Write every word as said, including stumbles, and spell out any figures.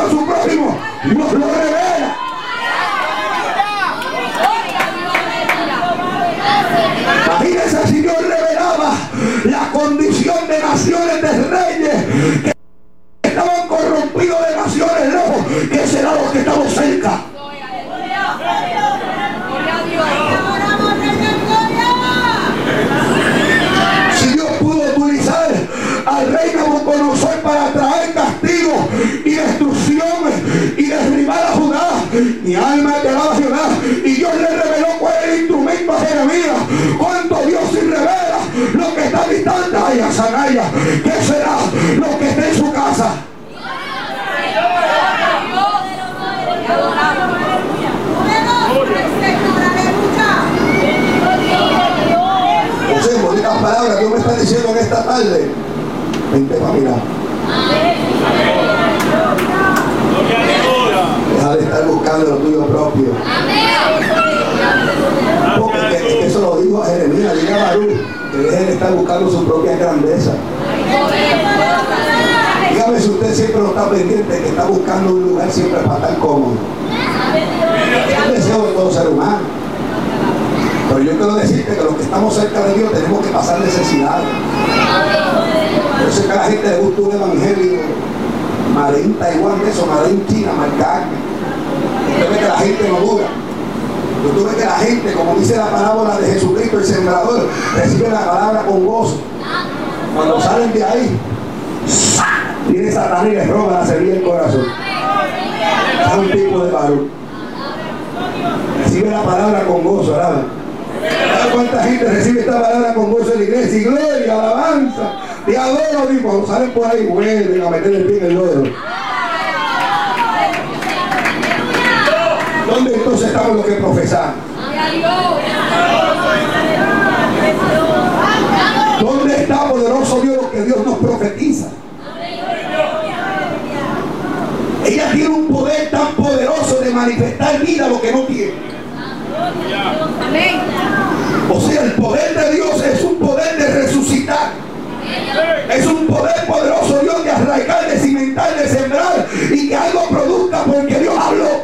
a su prójimo, Dios lo revela. Imagínense si Dios revelaba la condición de naciones de reyes que estaban corrompidos de naciones lejos. ¿Qué será los que estamos cerca? Si Dios pudo utilizar al rey Nabucodonosor para traer castigo y destrucción y derribar a Judá, mi alma te alaba a Jehová, y Dios le reveló cuál es el instrumento a Jeremías. Cuando Dios se revela lo que está distante, ay, a Sanaya, ¿qué será lo que está en su casa? José, bonitas palabras, Dios me está diciendo en esta tarde. Vente para mirar. Deja de estar buscando lo tuyo propio. Porque que, eso lo dijo a Jeremías, dile a Barú, que deje de estar buscando su propia grandeza. Dígame si usted siempre no está pendiente, que está buscando un lugar siempre para estar cómodo. Es el deseo de todo ser humano. Pero yo quiero decirte que los que estamos cerca de Dios tenemos que pasar necesidades. Yo sé que a la gente le gusta un evangelio Made in Taiwán, de eso, Made in China, marcarme. Usted ve que la gente no dura. Usted ve que la gente, como dice la parábola de Jesucristo, el sembrador, recibe la palabra con gozo. Cuando salen de ahí, viene Satanás y les roba la semilla del corazón. Es un tipo de varón. Recibe la palabra con gozo, ¿verdad? ¿Sabes cuánta gente recibe esta palabra con gozo en la iglesia? Y gloria, alabanza, te adoro, y cuando salen por ahí vuelven a meter el pie en el lodo. ¿Dónde entonces estamos los que profesamos? ¿Dónde está poderoso Dios, lo que Dios nos profetiza? Ella tiene un poder tan poderoso de manifestar vida lo que no tiene. O sea, el poder de Dios es un poder de resucitar. Es un poder poderoso, Dios, de arraigar, de cimentar, de sembrar y que algo produzca porque Dios habló.